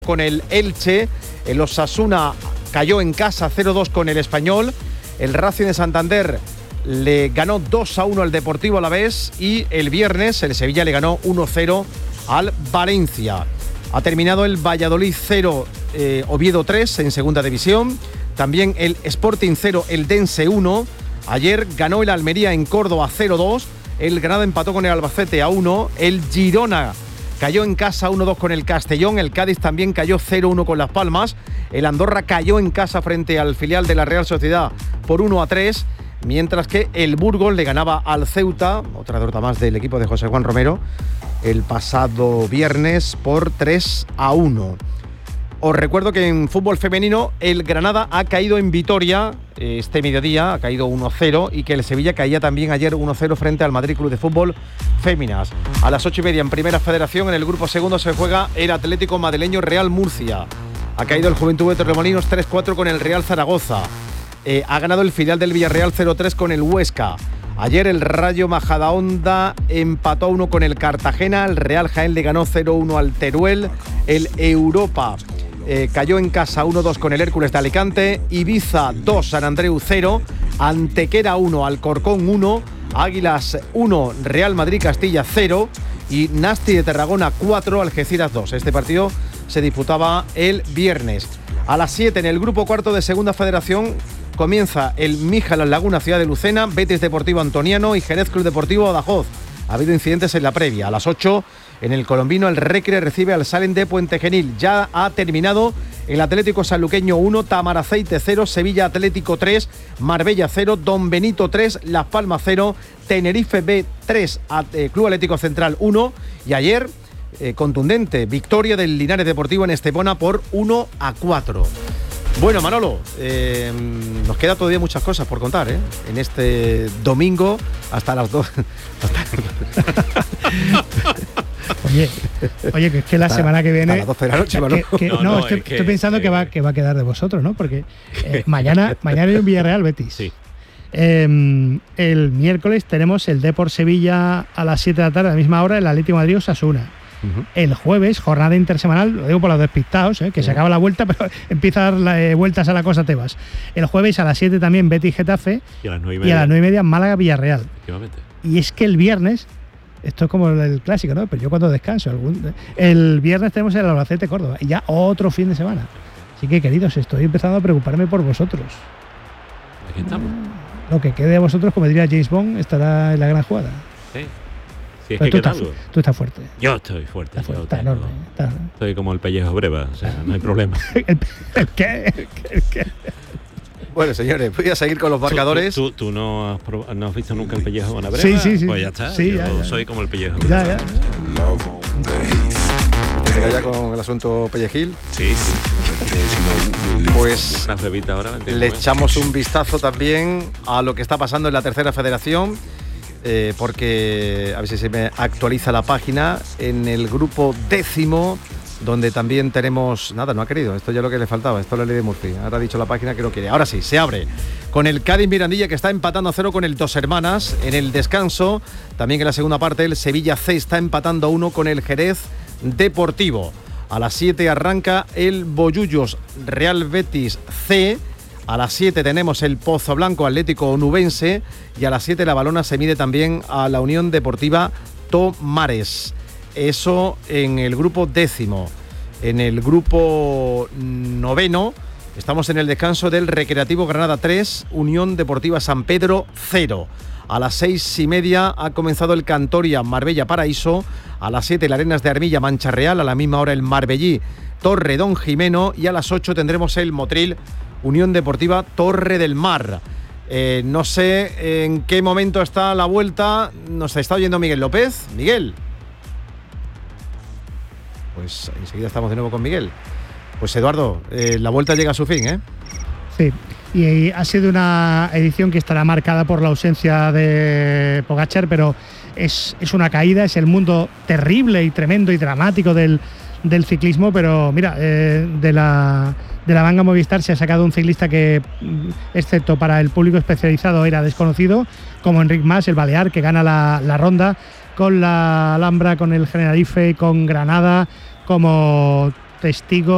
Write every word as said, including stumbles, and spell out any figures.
con el Elche, el Osasuna cayó en casa cero dos con el Español, el Racing de Santander le ganó dos a uno al Deportivo Alavés y el viernes el Sevilla le ganó uno cero al Valencia. Ha terminado el Valladolid cero, eh, Oviedo tres en segunda división, también el Sporting cero, el Dense uno, ayer ganó el Almería en Córdoba cero dos, el Granada empató con el Albacete a uno, el Girona cayó en casa uno dos con el Castellón, el Cádiz también cayó cero uno con Las Palmas, el Andorra cayó en casa frente al filial de la Real Sociedad por uno a tres, mientras que el Burgos le ganaba al Ceuta, otra derrota más del equipo de José Juan Romero, el pasado viernes por tres a uno. Os recuerdo que en fútbol femenino el Granada ha caído en Vitoria este mediodía, ha caído uno a cero, y que el Sevilla caía también ayer uno a cero frente al Madrid Club de Fútbol Féminas. A las ocho y media en Primera Federación, en el grupo segundo se juega el Atlético Madrileño Real Murcia. Ha caído el Juventud de Torremolinos tres cuatro con el Real Zaragoza. Eh, ha ganado el filial del Villarreal cero tres con el Huesca. Ayer el Rayo Majadahonda empató a uno con el Cartagena, el Real Jaén le ganó cero uno al Teruel, el Europa Eh, cayó en casa uno dos con el Hércules de Alicante, Ibiza dos, San Andreu cero, Antequera uno, Alcorcón uno, Águilas uno, Real Madrid Castilla cero y Nasti de Tarragona cuatro, Algeciras dos. Este partido se disputaba el viernes. A las siete en el grupo cuarto de Segunda Federación comienza el Míjalas Laguna Ciudad de Lucena, Betis Deportivo Antoniano y Jerez Club Deportivo Badajoz. Ha habido incidentes en la previa. A las ocho en el Colombino el Recre recibe al Salem de Puente Genil. Ya ha terminado el Atlético Sanluqueño uno, Tamaraceite cero, Sevilla Atlético tres, Marbella cero, Don Benito tres, Las Palmas cero, Tenerife B tres, eh, Club Atlético Central uno y ayer eh, contundente victoria del Linares Deportivo en Estepona por uno a cuatro. Bueno, Manolo, eh, nos queda todavía muchas cosas por contar, ¿eh? En este domingo hasta las dos. Oye, oye, que es que la hasta, semana que viene. A las doce de la noche, Manolo. Que, que, no, no, estoy, es que, estoy pensando eh, que, va, que va a quedar de vosotros, ¿no? Porque eh, mañana, mañana hay un Villarreal Betis. Sí. Eh, el miércoles tenemos el Depor Sevilla a las siete de la tarde, a la misma hora, el Atlético Madrid Osasuna. Uh-huh. El jueves, jornada internacional, lo digo por los despistados, ¿eh? que uh-huh. se acaba la vuelta, pero empieza a dar la, eh, vueltas a la cosa Tebas. El jueves a las siete también Betis Getafe y a las nueve y media, y a las nueve y media Málaga Villarreal. Y es que el viernes, esto es como el clásico, ¿no? Pero yo cuando descanso, algún, el viernes tenemos el Albacete Córdoba y ya otro fin de semana. Así que, queridos, estoy empezando a preocuparme por vosotros. Aquí estamos. Lo que quede de vosotros, como diría James Bond, estará en la gran jugada. Sí. Si es tú, que estás, tú estás fuerte. Yo estoy fuerte. Está fuerte, yo está tengo, enorme, está... Estoy como el pellejo breva, o sea, no hay problema. ¿El, el qué? ¿El qué? Bueno, señores, voy a seguir con los marcadores. ¿Tú, tú, tú no, has prob- no has visto nunca el pellejo breva? Sí, sí, sí. Pues ya está, sí, yo ya, ya. soy como el pellejo ya, ya. ¿Siga ya con el asunto Pellejil? Sí, sí. Pues Una brevita ahora. le echamos un vistazo también a lo que está pasando en la Tercera Federación. Eh, porque a ver si se me actualiza la página en el grupo décimo, donde también tenemos nada, no ha querido, esto ya es lo que le faltaba, esto es la ley de Murphy, ahora ha dicho la página que no quiere. Ahora sí, se abre con el Cádiz Mirandilla, que está empatando a cero con el Dos Hermanas en el descanso. También en la segunda parte el Sevilla C está empatando a uno con el Jerez Deportivo. A las siete arranca el Bollullos Real Betis C. A las siete tenemos el Pozo Blanco Atlético Onubense y a las siete la Balona se mide también a la Unión Deportiva Tomares. Eso en el grupo décimo. En el grupo noveno estamos en el descanso del Recreativo Granada tres, Unión Deportiva San Pedro cero. A las seis y media ha comenzado el Cantoria Marbella Paraíso. A las siete el Arenas de Armilla Mancha Real. A la misma hora el Marbellí Torre Don Jimeno. Y a las ocho tendremos el Motril Unión Deportiva Torre del Mar. Eh, no sé en qué momento está la vuelta. Nos está oyendo Miguel López. Miguel. Pues enseguida estamos de nuevo con Miguel. Pues Eduardo, eh, la vuelta llega a su fin, ¿eh? Sí, y ha sido una edición que estará marcada por la ausencia de Pogačar, pero es, es una caída, es el mundo terrible y tremendo y dramático del, del ciclismo, pero mira, eh, de la... de la manga Movistar se ha sacado un ciclista que, excepto para el público especializado, era desconocido, como Enric Mas, el balear, que gana la, la ronda con la Alhambra, con el Generalife, con Granada como testigo.